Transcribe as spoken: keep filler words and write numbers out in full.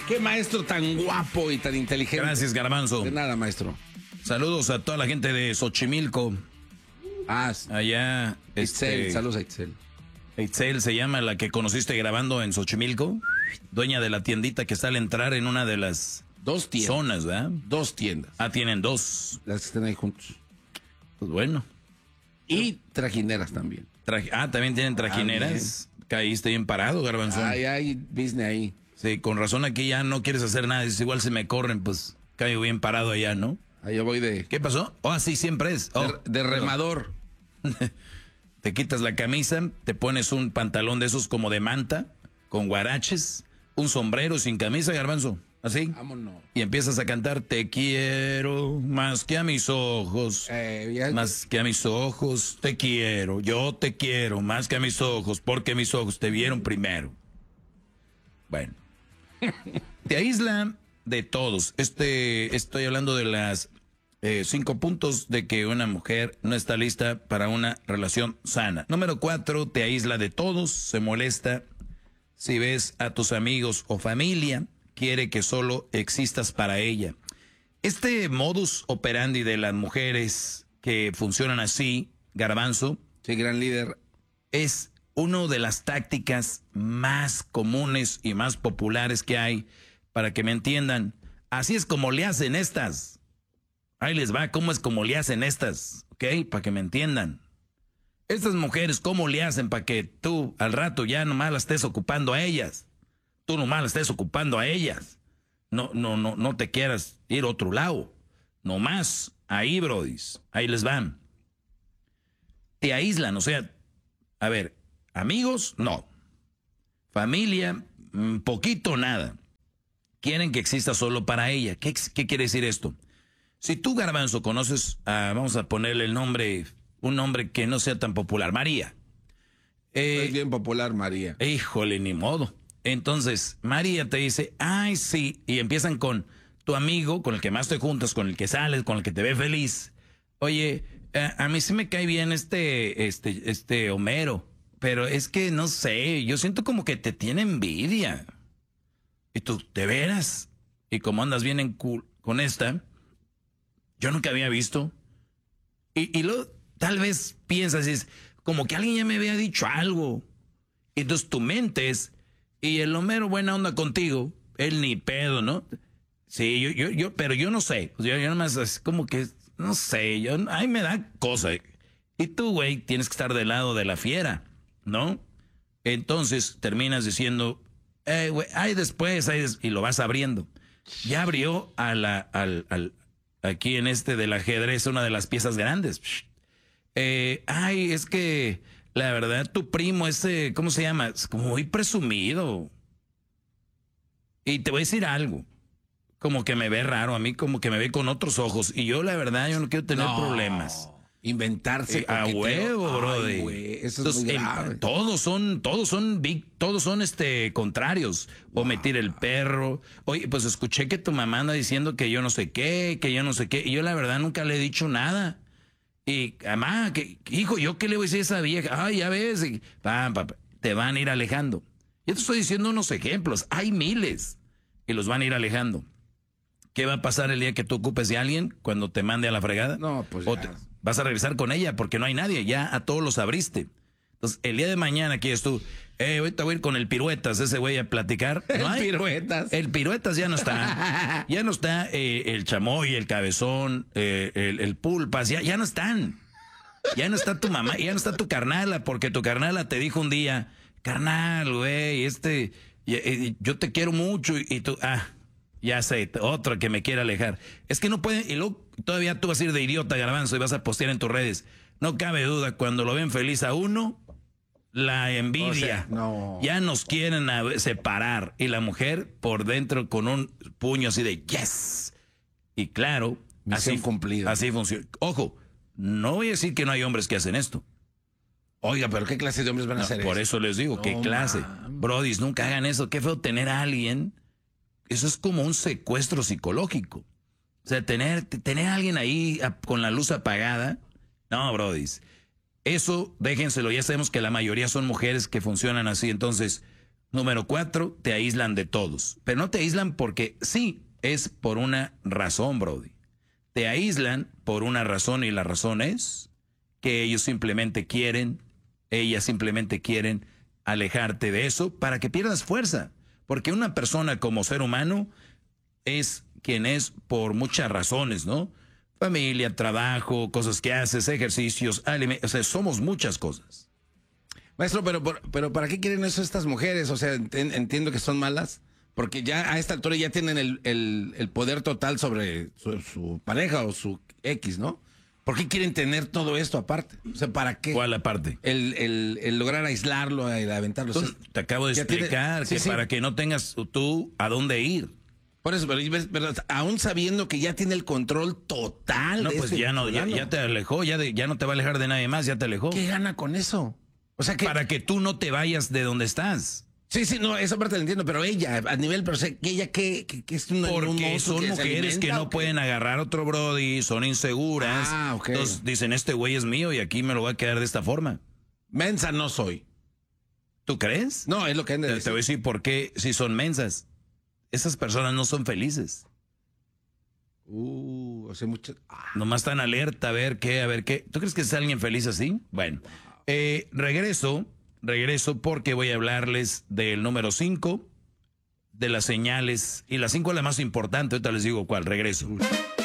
Qué maestro tan guapo y tan inteligente. Gracias, Garbanzo. De nada, maestro. Saludos a toda la gente de Xochimilco. Ah, allá. Itzel, este, saludos a Itzel. Itzel se llama, la que conociste grabando en Xochimilco. Dueña de la tiendita que está al entrar en una de las dos tiendas. Zonas, ¿verdad? Dos tiendas. Ah, tienen dos. Las que están ahí juntos. Pues bueno. Y trajineras también. Traje, ah, también tienen trajineras. Ah, caíste bien parado, Garbanzo. Ay, hay business ahí. Sí, con razón aquí ya no quieres hacer nada. Dices, igual se me corren, pues caigo bien parado allá, ¿no? Ahí yo voy de... ¿Qué pasó? Oh, así siempre es. Oh, de, de remador. Te quitas la camisa, te pones un pantalón de esos como de manta, con guaraches, un sombrero sin camisa, Garbanzo. Así. Vámonos. Y empiezas a cantar, te quiero más que a mis ojos. Eh, ya... Más que a mis ojos, te quiero. Yo te quiero más que a mis ojos, porque mis ojos te vieron primero. Bueno. Te aísla de todos. Este, estoy hablando de las eh, cinco puntos de que una mujer no está lista para una relación sana. Número cuatro, te aísla de todos, se molesta si ves a tus amigos o familia, quiere que solo existas para ella. Este modus operandi de las mujeres que funcionan así, Garbanzo, sí, gran líder, es una de las tácticas más comunes y más populares que hay, para que me entiendan. Así es como le hacen estas. Ahí les va, cómo es como le hacen estas, ¿ok? Para que me entiendan. Estas mujeres, ¿cómo le hacen para que tú al rato ya nomás la estés ocupando a ellas? Tú nomás la estés ocupando a ellas. No, no, no, no te quieras ir a otro lado. Nomás ahí, brodis. Ahí les van. Te aíslan, o sea, a ver, amigos, no. Familia, poquito, nada. Quieren que exista solo para ella. ¿Qué, qué quiere decir esto? Si tú, Garbanzo, conoces, a, vamos a ponerle el nombre, un nombre que no sea tan popular, María. Eh, es bien popular, María. Híjole, ni modo. Entonces, María te dice, ay, sí, y empiezan con tu amigo, con el que más te juntas, con el que sales, con el que te ve feliz. Oye, a, a mí sí me cae bien este, este, este Homero, pero es que no sé, yo siento como que te tiene envidia. Y tú, ¿de veras? Y como andas bien en cool con esta, yo nunca había visto. Y, y luego, tal vez piensas, es como que alguien ya me había dicho algo. Y entonces tu mente es, y el Homero buena onda contigo, él ni pedo, ¿no? Sí, yo, yo, yo, pero yo no sé. Yo, yo nomás es como que, no sé, yo, ay, me da cosa. Y tú, güey, tienes que estar del lado de la fiera, ¿no? Entonces terminas diciendo, eh, güey, ay, después, ay, des y lo vas abriendo. Ya abrió a la, al, al, aquí en este del ajedrez, una de las piezas grandes. Eh, ay, es que la verdad tu primo ese, ¿cómo se llama? Es como muy presumido. Y te voy a decir algo, como que me ve raro a mí, como que me ve con otros ojos. Y yo la verdad, yo no quiero tener no, problemas. Inventarse. Eh, a huevo, bro. Eso es Entonces, muy grave. Eh, todos son, todos son big, todos son este contrarios. O wow. Me tira el perro. Oye, pues escuché que tu mamá anda diciendo que yo no sé qué, que yo no sé qué. Y yo la verdad nunca le he dicho nada. Y, mamá, que, hijo, ¿yo qué le voy a decir a esa vieja? Ay, ya ves. Y, pam, pam, te van a ir alejando. Yo te estoy diciendo unos ejemplos. Hay miles. Y los van a ir alejando. ¿Qué va a pasar el día que tú ocupes de alguien cuando te mande a la fregada? No, pues o ya. Te, vas a regresar con ella porque no hay nadie. Ya a todos los abriste. Entonces, el día de mañana quieres tú, eh, ahorita voy a ir con el Piruetas, ese güey a platicar. ¿No hay? El Piruetas. El Piruetas ya no está. Ya no está eh, el Chamoy, el Cabezón, eh, el, el Pulpas, ya, ya no están. Ya no está tu mamá, ya no está tu carnala, porque tu carnala te dijo un día, carnal, güey, este, yo te quiero mucho, y, y tú, ah, ya sé, otro que me quiere alejar. Es que no puede, y luego todavía tú vas a ir de idiota, Garbanzo, y vas a postear en tus redes. No cabe duda, cuando lo ven feliz a uno, la envidia. O sea, no. Ya nos quieren a separar. Y la mujer por dentro con un puño así de yes. Y claro, misión así, cumplida. Así funciona. Ojo, no voy a decir que no hay hombres que hacen esto. Oiga, pero ¿qué clase de hombres van a no, hacer por eso? Por eso les digo, no, ¿qué clase? Man. Brodis, nunca hagan eso. Qué feo tener a alguien. Eso es como un secuestro psicológico. O sea, tener, tener a alguien ahí a, con la luz apagada. No, brodis. Eso, déjenselo. Ya sabemos que la mayoría son mujeres que funcionan así. Entonces, Número cuatro, te aíslan de todos. Pero no te aíslan porque sí, es por una razón, Brody. Te aíslan por una razón y la razón es que ellos simplemente quieren, ellas simplemente quieren alejarte de eso para que pierdas fuerza. Porque una persona como ser humano es quien es por muchas razones, ¿no? Familia, trabajo, cosas que haces, ejercicios, alimentos, o sea, somos muchas cosas. Maestro, pero, pero ¿para qué quieren eso estas mujeres? O sea, entiendo que son malas, porque ya a esta altura ya tienen el, el, el poder total sobre su, su pareja o su X, ¿no? ¿Por qué quieren tener todo esto aparte? O sea, ¿para qué? ¿Cuál aparte? El, el, el lograr aislarlo, el aventarlo. O sea, te acabo de explicar tiene, que sí, para sí. que no tengas tú a dónde ir. Por eso, pero, pero aún sabiendo que ya tiene el control total. No, de pues este ya no, ya, ya te alejó, ya, de, ya no te va a alejar de nadie más, ya te alejó. ¿Qué gana con eso? O sea que para que tú no te vayas de donde estás. Sí, sí, no, esa parte la entiendo, pero ella, a nivel, pero sé que ella que, que, que es una porque un son que mujeres que no pueden agarrar otro Brody, son inseguras. Ah, ok. Entonces dicen, este güey es mío y aquí me lo voy a quedar de esta forma. Mensa no soy. ¿Tú crees? No, es lo que han de decir. Te voy a decir por qué si son mensas. Esas personas no son felices. Uh, o sea, mucho... ah. Nomás están alerta a ver qué, a ver qué. ¿Tú crees que es alguien feliz así? Bueno, eh, regreso, regreso porque voy a hablarles del número cinco, de las señales, y la cinco es la más importante, ahorita les digo cuál, regreso. Uy.